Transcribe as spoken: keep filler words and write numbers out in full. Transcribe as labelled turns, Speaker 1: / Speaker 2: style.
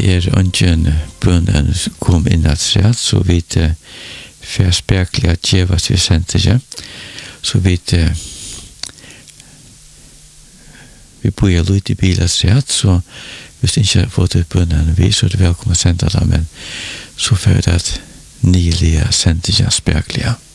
Speaker 1: er ungen bønnen kom inn at seg, så vi uh, får spekler at djevas vi sendte ikke. Så vi uh, vi bor jo litt i bilen seg, så hvis du ikke har fått ut bønnen vi, så er det velkommen å sende det, men så får det at nylige sendte ikke spekler.